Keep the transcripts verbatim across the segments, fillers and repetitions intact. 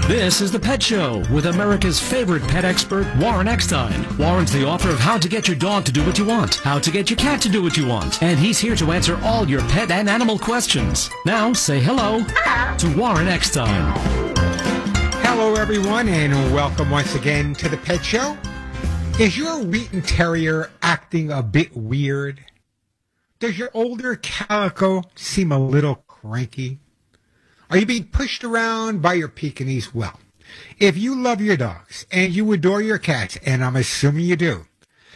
This is The Pet Show with America's favorite pet expert, Warren Eckstein. Warren's the author of How to Get Your Dog to Do What You Want, How to Get Your Cat to Do What You Want, and he's here to answer all your pet and animal questions. Now, say hello to Warren Eckstein. Hello, everyone, and welcome once again to The Pet Show. Is your Wheaten Terrier acting a bit weird? Does your older Calico seem a little cranky? Are you being pushed around by your Pekingese? Well, if you love your dogs and you adore your cats, and I'm assuming you do,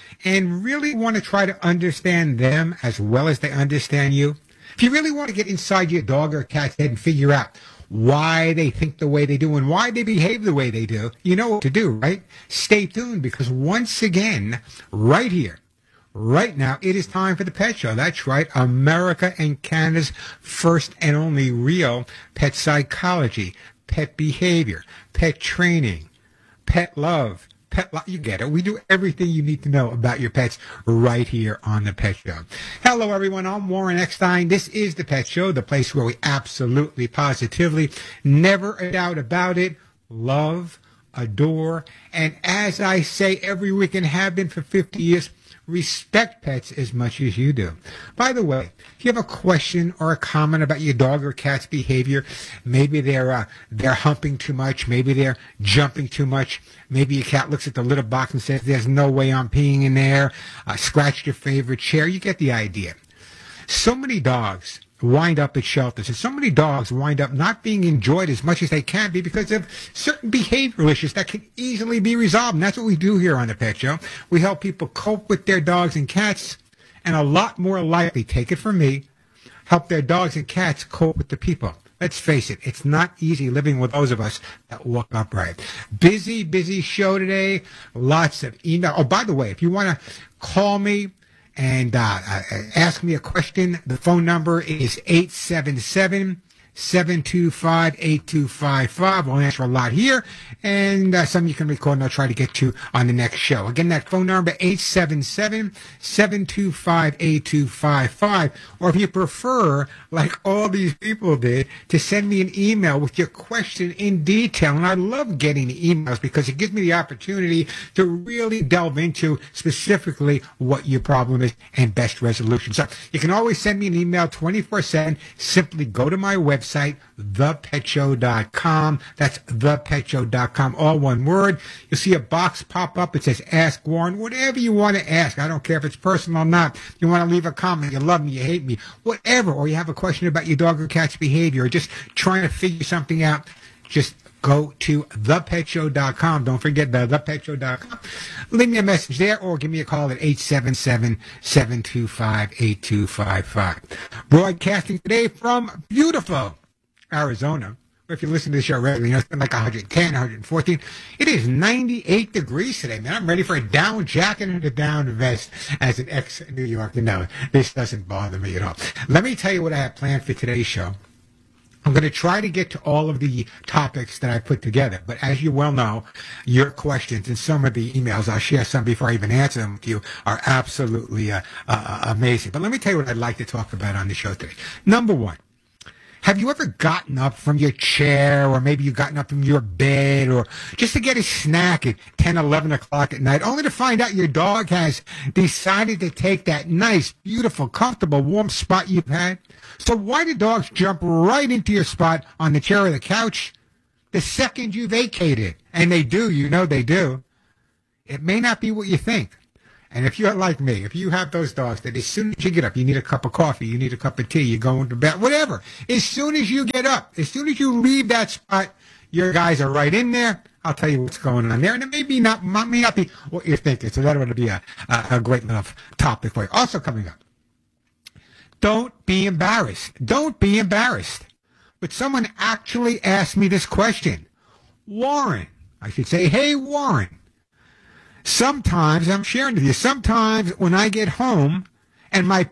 and really want to try to understand them as well as they understand you, if you really want to get inside your dog or cat's head and figure out why they think the way they do and why they behave the way they do, you know what to do, right? Stay tuned, because once again, right here, right now, it is time for The Pet Show. That's right, America and Canada's first and only real pet psychology, pet behavior, pet training, pet love, pet love. You get it. We do everything you need to know about your pets right here on The Pet Show. Hello, everyone. I'm Warren Eckstein. This is The Pet Show, the place where we absolutely, positively, never a doubt about it, love, adore, and as I say every week and have been for fifty years, respect pets as much as you do. By the way, if you have a question or a comment about your dog or cat's behavior, maybe they're uh, they're humping too much, maybe they're jumping too much, maybe your cat looks at the litter box and says, "There's no way I'm peeing in there," uh, scratched your favorite chair, you get the idea. So many dogs wind up at shelters, and so many dogs wind up not being enjoyed as much as they can be because of certain behavioral issues that can easily be resolved. And that's what we do here on The Pet Show. We help people cope with their dogs and cats, and a lot more likely, take it from me, help their dogs and cats cope with the people. Let's face it, it's not easy living with those of us that walk upright. Busy, busy show today. Lots of email. Oh, by the way, if you want to call me and uh, ask me a question, the phone number is eight seven seven, seven two five, eight two five five. We'll answer a lot here, and uh, some you can record and I'll try to get to on the next show. Again, that phone number, eight seven seven, seven two five, eight two five five. Or if you prefer, like all these people did, to send me an email with your question in detail. And I love getting the emails because it gives me the opportunity to really delve into specifically what your problem is and best resolution. So you can always send me an email twenty-four seven. Simply go to my website, the pet show dot com. That's the pet show dot com, all one word. You'll see a box pop up. It says Ask Warren. Whatever you want to ask. I don't care if it's personal or not. You want to leave a comment. You love me. You hate me. Whatever. Or you have a question about your dog or cat's behavior, or just trying to figure something out. Just go to the pet show dot com. Don't forget the the pet show dot com. Leave me a message there or give me a call at eight seven seven, seven two five, eight two five five. Broadcasting today from beautiful Arizona. If you listen to the show regularly, you know, it's been like one ten, one fourteen. It is ninety-eight degrees today, man. I'm ready for a down jacket and a down vest as an ex-New Yorker. No, this doesn't bother me at all. Let me tell you what I have planned for today's show. I'm going to try to get to all of the topics that I put together. But as you well know, your questions and some of the emails, I'll share some before I even answer them with you, are absolutely uh, uh, amazing. But let me tell you what I'd like to talk about on the show today. Number one, have you ever gotten up from your chair, or maybe you've gotten up from your bed, or just to get a snack at ten, eleven o'clock at night, only to find out your dog has decided to take that nice, beautiful, comfortable, warm spot you've had? So why do dogs jump right into your spot on the chair or the couch the second you vacate it? And they do, you know they do. It may not be what you think. And if you're like me, if you have those dogs that as soon as you get up, you need a cup of coffee, you need a cup of tea, you're going to bed, whatever. As soon as you get up, as soon as you leave that spot, your guys are right in there. I'll tell you what's going on there. And it may be not, may not be what you're thinking. So that ought to be a, a, a great enough topic for you. Also coming up, don't be embarrassed. Don't be embarrassed. But someone actually asked me this question. Warren, I should say, hey, Warren. Sometimes, I'm sharing with you, sometimes when I get home and my